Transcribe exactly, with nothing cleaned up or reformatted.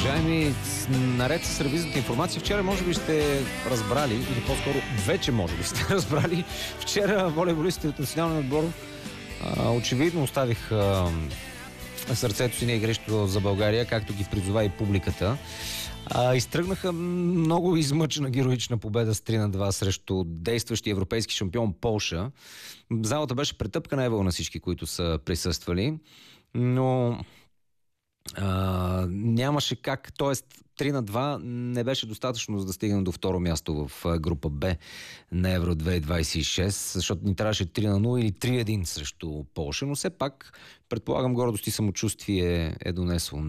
Уважаеми, наред с ревизната информация, вчера може би сте разбрали, или по-скоро вече може би сте разбрали, вчера волейболистите от националния отбор а, очевидно оставих а, сърцето си не игрещо за България, както ги призова и публиката. А, изтръгнаха много измъчена героична победа с три на два срещу действащи европейски шампион Полша. Залата беше претъпкана евала на всички, които са присъствали, но а, нямаше как, т.е. три на два не беше достатъчно, за да стигнем до второ място в група Б на Евро две хиляди двадесет и шест, защото ни трябваше три на нула или три един срещу Полша, но все пак предполагам гордост и самочувствие е донесло